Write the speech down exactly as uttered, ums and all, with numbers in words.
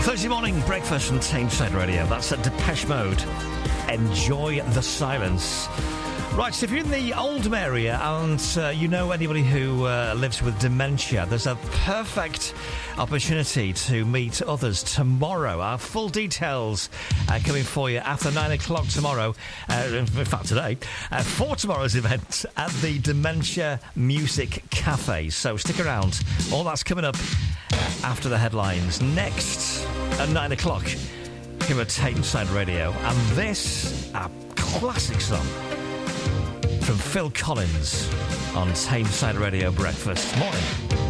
Thursday morning breakfast from Tameside Radio. That's at Depeche Mode. Enjoy the silence. Right, so if you're in the Oldham area and uh, you know anybody who uh, lives with dementia, there's a perfect opportunity to meet others tomorrow. Our full details uh, coming for you after nine o'clock tomorrow, uh, in fact today, uh, for tomorrow's event at the Dementia Music Cafe. So stick around. All that's coming up after the headlines. Next at nine o'clock here at Tameside Radio. And this, a classic song from Phil Collins on Tameside Radio Breakfast. Morning.